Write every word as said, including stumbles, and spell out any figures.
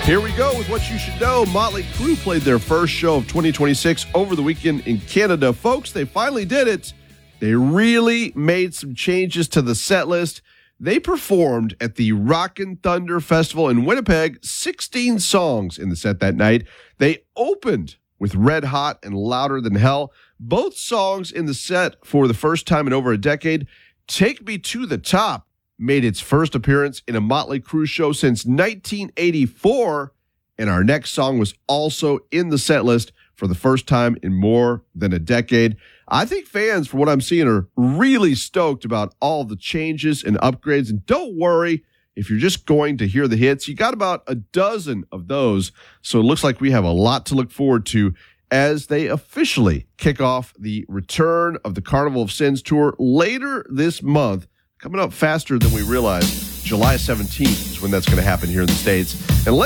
Here we go with what you should know. Motley Crue played their first show of twenty twenty-six over the weekend in Canada. Folks, they finally did it. They really made some changes to the set list. They performed at the Rockin' Thunder Festival in Winnipeg, sixteen songs in the set that night. They opened with Red Hot and Louder Than Hell. Both songs in the set for the first time in over a decade. Take Me to the Top made its first appearance in a Motley Crue show since nineteen eighty-four, and our next song was also in the set list for the first time in more than a decade. I think fans, for what I'm seeing, are really stoked about all the changes and upgrades, and don't worry if you're just going to hear the hits. You got about a dozen of those, so it looks like we have a lot to look forward to as they officially kick off the Return of the Carnival of Sins tour later this month. Coming up faster than we realize. July seventeenth is when that's going to happen here in the States. And let's